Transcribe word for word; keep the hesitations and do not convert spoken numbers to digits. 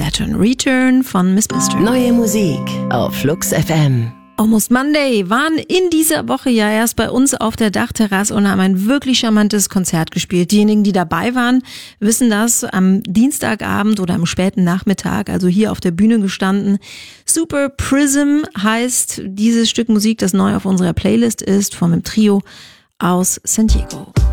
Saturn Return von Miss Mister. Neue Musik auf Flux F M. Almost Monday waren in dieser Woche ja erst bei uns auf der Dachterrasse und haben ein wirklich charmantes Konzert gespielt. Diejenigen, die dabei waren, wissen das, am Dienstagabend oder am späten Nachmittag, also hier auf der Bühne gestanden. Super Prism heißt dieses Stück Musik, das neu auf unserer Playlist ist, von einem Trio aus San Diego.